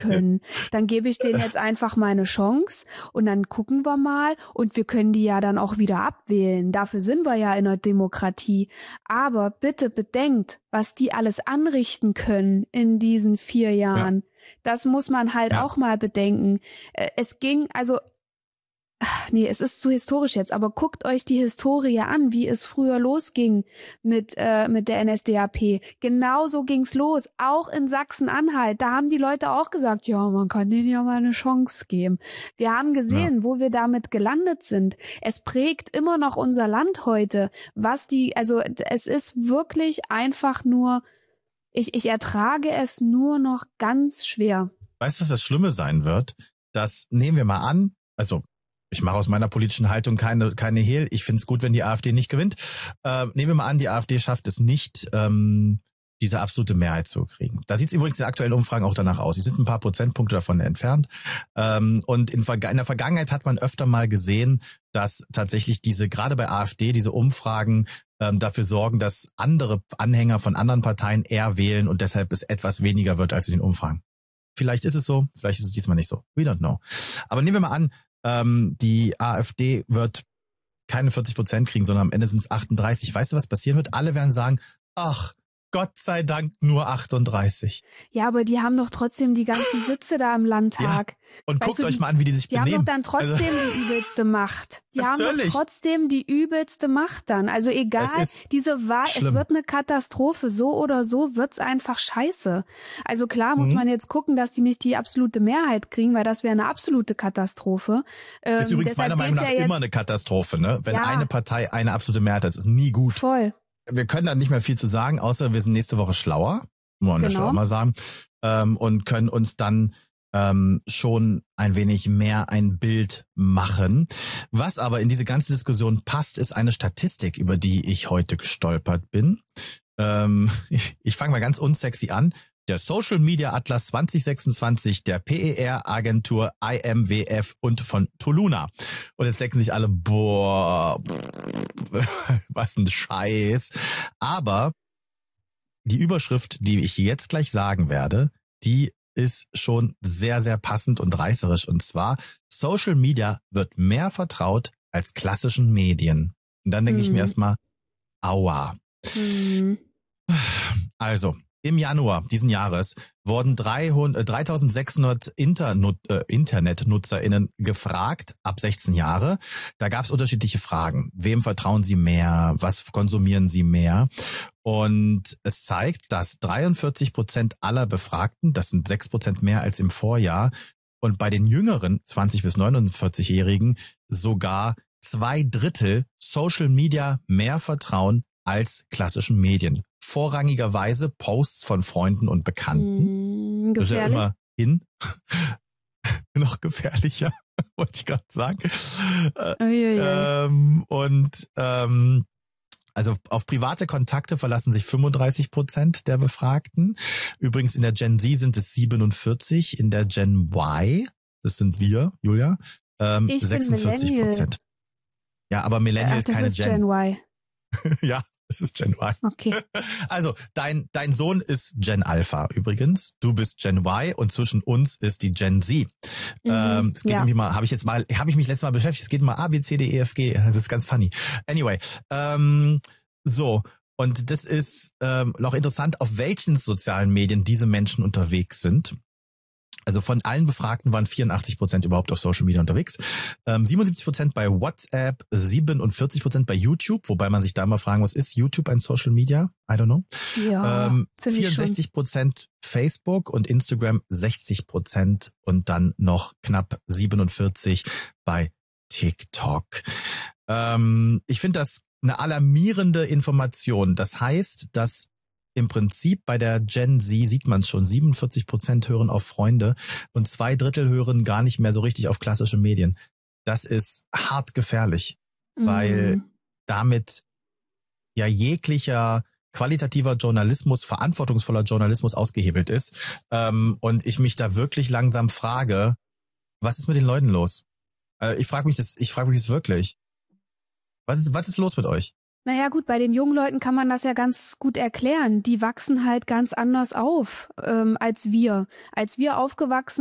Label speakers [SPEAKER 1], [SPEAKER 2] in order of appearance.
[SPEAKER 1] können. Dann gebe ich denen jetzt einfach mal eine Chance und dann gucken wir mal und wir können die ja dann auch wieder abwählen. Dafür sind wir ja in einer Demokratie. Aber bitte bedenkt, was die alles anrichten können in diesen 4 Jahren. Ja. Das muss man halt auch mal bedenken. Es ging, also es ist zu historisch jetzt, aber guckt euch die Historie an, wie es früher losging mit der NSDAP. Genauso ging's los, auch in Sachsen-Anhalt. Da haben die Leute auch gesagt, ja, man kann denen ja mal eine Chance geben. Wir haben gesehen, wo wir damit gelandet sind. Es prägt immer noch unser Land heute. Es ist wirklich einfach nur, ich ertrage es nur noch ganz schwer.
[SPEAKER 2] Weißt du, was das Schlimme sein wird? Das nehmen wir mal an, also ich mache aus meiner politischen Haltung keine Hehl. Ich finde es gut, wenn die AfD nicht gewinnt. Nehmen wir mal an, die AfD schafft es nicht, diese absolute Mehrheit zu kriegen. Da sieht es übrigens in aktuellen Umfragen auch danach aus. Sie sind ein paar Prozentpunkte davon entfernt. Und in der Vergangenheit hat man öfter mal gesehen, dass tatsächlich gerade bei AfD, diese Umfragen dafür sorgen, dass andere Anhänger von anderen Parteien eher wählen und deshalb es etwas weniger wird als in den Umfragen. Vielleicht ist es so, vielleicht ist es diesmal nicht so. We don't know. Aber nehmen wir mal an, die AfD wird keine 40% kriegen, sondern am Ende sind es 38. Weißt du, was passieren wird? Alle werden sagen, ach, Gott sei Dank nur 38.
[SPEAKER 1] Ja, aber die haben doch trotzdem die ganzen Sitze da im Landtag.
[SPEAKER 2] Ja. Und guckt euch mal an, wie die sich benehmen.
[SPEAKER 1] Die haben doch dann trotzdem die übelste Macht. Die haben doch trotzdem die übelste Macht dann. Also egal, diese Wahl, schlimm. Es wird eine Katastrophe. So oder so wird's einfach scheiße. Also klar muss man jetzt gucken, dass die nicht die absolute Mehrheit kriegen, weil das wäre eine absolute Katastrophe.
[SPEAKER 2] Ist übrigens meiner Meinung nach immer eine Katastrophe, ne? Wenn eine Partei eine absolute Mehrheit hat, das ist nie gut.
[SPEAKER 1] Voll.
[SPEAKER 2] Wir können da nicht mehr viel zu sagen, außer wir sind nächste Woche schlauer, muss man ja mal sagen, und können uns dann schon ein wenig mehr ein Bild machen. Was aber in diese ganze Diskussion passt, ist eine Statistik, über die ich heute gestolpert bin. Ich fange mal ganz unsexy an. Der Social Media Atlas 2026 der PER-Agentur IMWF und von Toluna. Und jetzt denken sich alle, boah, was ein Scheiß. Aber die Überschrift, die ich jetzt gleich sagen werde, die ist schon sehr, sehr passend und reißerisch. Und zwar, Social Media wird mehr vertraut als klassischen Medien. Und dann denke ich mir erstmal, aua. Also, im Januar diesen Jahres wurden 3600 InternetnutzerInnen gefragt, ab 16 Jahre. Da gab es unterschiedliche Fragen. Wem vertrauen sie mehr? Was konsumieren sie mehr? Und es zeigt, dass 43% aller Befragten, das sind 6% mehr als im Vorjahr, und bei den jüngeren 20- bis 49-Jährigen sogar 2/3 Social Media mehr vertrauen als klassischen Medien. Vorrangigerweise Posts von Freunden und Bekannten.
[SPEAKER 1] Gefährlich.
[SPEAKER 2] Das ist ja immerhin noch gefährlicher, wollte ich gerade sagen. Also auf private Kontakte verlassen sich 35% der Befragten. Übrigens in der Gen Z sind es 47%, in der Gen Y, das sind wir, Julia, 46%. Ja, aber Millennial ist keine Gen.
[SPEAKER 1] Gen Y.
[SPEAKER 2] Ja, es ist Gen Y.
[SPEAKER 1] Okay.
[SPEAKER 2] Also, dein Sohn ist Gen Alpha übrigens. Du bist Gen Y und zwischen uns ist die Gen Z. Es geht nämlich mal, habe ich mich letztes Mal beschäftigt, es geht mal A, B, C, D, E, F, G. Das ist ganz funny. Anyway, so. Und das ist noch interessant, auf welchen sozialen Medien diese Menschen unterwegs sind. Also von allen Befragten waren 84% überhaupt auf Social Media unterwegs. 77% bei WhatsApp, 47% bei YouTube, wobei man sich da mal fragen muss, ist YouTube ein Social Media? I don't know.
[SPEAKER 1] Ja,
[SPEAKER 2] 64% Facebook und Instagram 60% und dann noch knapp 47% bei TikTok. Ich finde das eine alarmierende Information. Das heißt, dass im Prinzip bei der Gen Z sieht man es schon, 47% hören auf Freunde und 2/3 hören gar nicht mehr so richtig auf klassische Medien. Das ist hart gefährlich, weil damit ja jeglicher qualitativer Journalismus, verantwortungsvoller Journalismus ausgehebelt ist. Und ich mich da wirklich langsam frage, was ist mit den Leuten los? Ich frage mich das wirklich. Was ist los mit euch?
[SPEAKER 1] Naja gut, bei den jungen Leuten kann man das ja ganz gut erklären. Die wachsen halt ganz anders auf als wir. Als wir aufgewachsen